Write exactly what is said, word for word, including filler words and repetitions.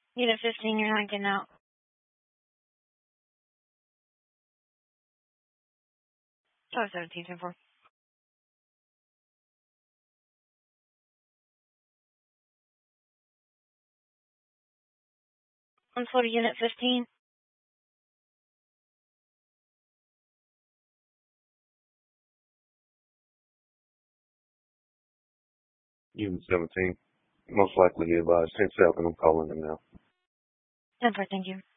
Unit fifteen, you're not getting out. Tower seventeen, ten four. On floor to unit fifteen. Unit seventeen. Most likely be advised. ten seven, I'm calling them now. ten four, thank you.